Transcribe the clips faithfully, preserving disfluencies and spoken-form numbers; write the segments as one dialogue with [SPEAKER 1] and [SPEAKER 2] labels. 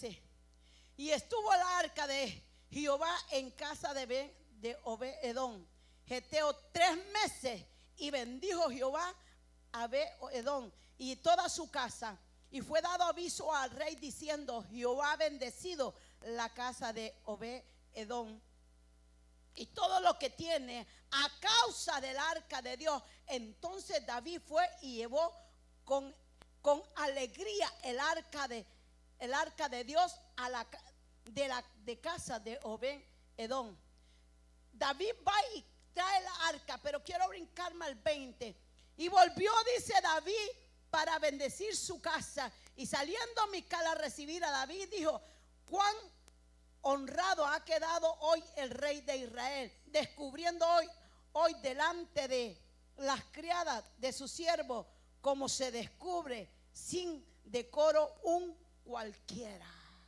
[SPEAKER 1] dice: y estuvo el arca de Jehová en casa de, Ben, de Obed-edom, geteo, tres meses, y bendijo Jehová a Obed-edom y toda su casa. Y fue dado aviso al rey diciendo: Jehová ha bendecido la casa de Obed-edom y todo lo que tiene a causa del arca de Dios. Entonces David fue y llevó con, con alegría el arca de el arca de Dios a la de la de casa de Obed-edom. David va y trae la arca, pero quiero brincarme al veinte. Y volvió, dice David, para bendecir su casa. Y saliendo Mical a recibir a David, dijo: cuán honrado ha quedado hoy el rey de Israel, descubriendo hoy, hoy delante de las criadas de su siervo, como se descubre sin decoro un cualquiera.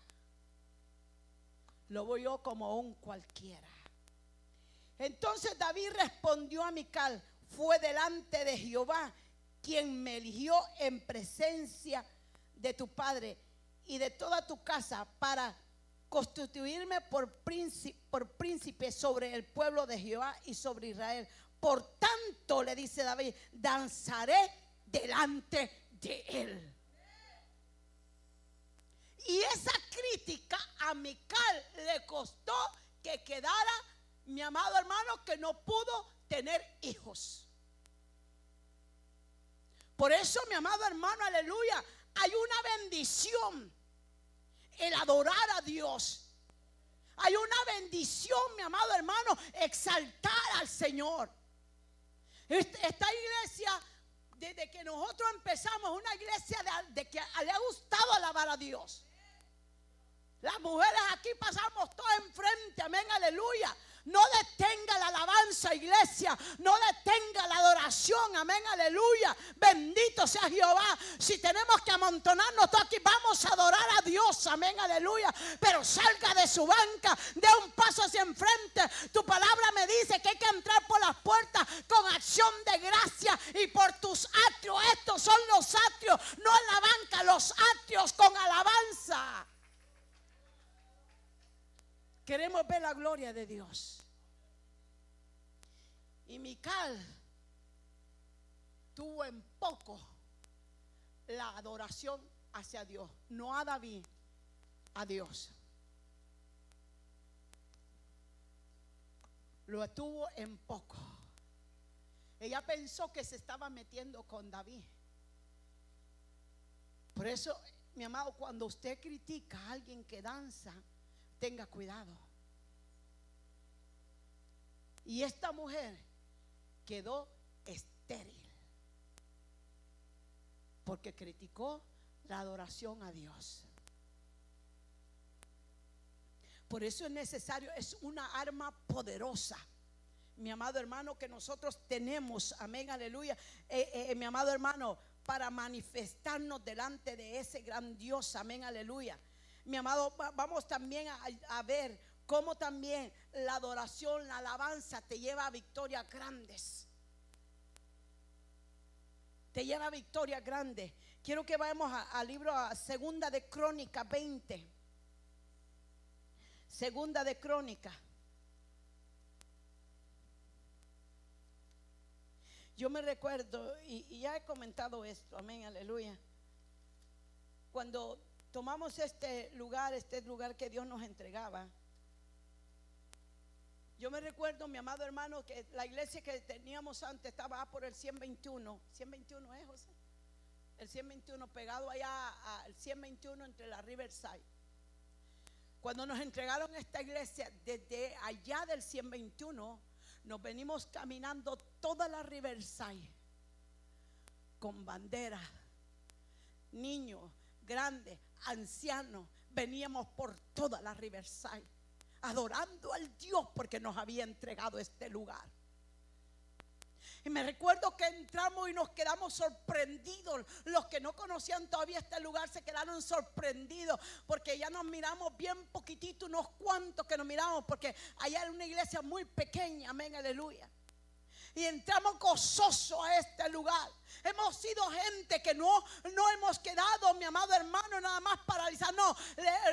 [SPEAKER 1] Lo voy yo como un cualquiera. Entonces David respondió a Mical: fue delante de Jehová quien me eligió en presencia de tu padre y de toda tu casa para constituirme por príncipe, por príncipe sobre el pueblo de Jehová y sobre Israel. Por tanto, le dice David, danzaré delante de él. Y esa crítica a Mical le costó que quedara, mi amado hermano, que no pudo tener hijos. Por eso, mi amado hermano, aleluya, hay una bendición el adorar a Dios. Hay una bendición, mi amado hermano, exaltar al Señor. Esta iglesia, desde que nosotros empezamos, es una iglesia de, de que le ha gustado alabar a Dios. Las mujeres aquí pasamos todas enfrente, amén, aleluya. No detenga la alabanza, iglesia. No detenga la adoración, amén, aleluya. Bendito sea Jehová. Si tenemos que amontonarnos todos aquí, vamos a adorar a Dios, amén, aleluya. Pero salga de su banca, dé un paso hacia enfrente. Tu palabra me dice que hay que entrar por las puertas con acción de gracia y por tus atrios. Estos son los atrios, no en la banca, los atrios con alabanza. Queremos ver la gloria de Dios. Y Mical tuvo en poco la adoración hacia Dios, no a David, a Dios. Lo tuvo en poco. Ella pensó que se estaba metiendo con David. Por eso, mi amado, cuando usted critica a alguien que danza, tenga cuidado. Y esta mujer quedó estéril porque criticó la adoración a Dios. Por eso es necesario, es una arma poderosa, mi amado hermano, que nosotros tenemos, amén, aleluya, eh, eh, mi amado hermano, para manifestarnos delante de ese gran Dios, amén, aleluya. Mi amado, vamos también a, a ver cómo también la adoración, la alabanza te lleva a victorias grandes. Te lleva a victorias grandes. Quiero que vayamos al libro a Segunda de Crónica veinte. Segunda de Crónica. Yo me recuerdo, y, y ya he comentado esto, amén, aleluya. Cuando tomamos este lugar, este lugar que Dios nos entregaba, yo me recuerdo, mi amado hermano, que la iglesia que teníamos antes estaba por el ciento veintiuno. ciento veintiuno es, José. El ciento veintiuno, pegado allá al ciento veintiuno entre la Riverside. Cuando nos entregaron esta iglesia, desde allá del ciento veintiuno, nos venimos caminando toda la Riverside con banderas, niños, grandes, ancianos, veníamos por toda la Riverside adorando al Dios porque nos había entregado este lugar. Y me recuerdo que entramos y nos quedamos sorprendidos. Los que no conocían todavía este lugar se quedaron sorprendidos porque ya nos miramos bien poquitito, unos cuantos que nos miramos, porque allá era una iglesia muy pequeña, amén, aleluya. Y entramos gozosos a este lugar. Hemos sido gente que no, no hemos quedado, mi amado hermano, nada más paralizados. No,